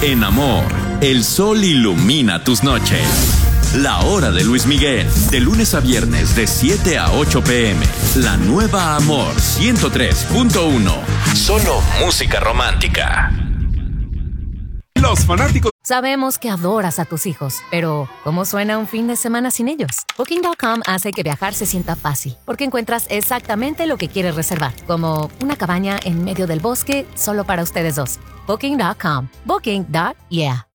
En amor, el sol ilumina tus noches. La hora de Luis Miguel, de lunes a viernes de 7 a 8 p.m. La nueva Amor 103.1. Solo música romántica. Los fanáticos. Sabemos que adoras a tus hijos, pero ¿cómo suena un fin de semana sin ellos? Booking.com hace que viajar se sienta fácil, porque encuentras exactamente lo que quieres reservar, como una cabaña en medio del bosque solo para ustedes dos. Booking.com. Booking.yeah.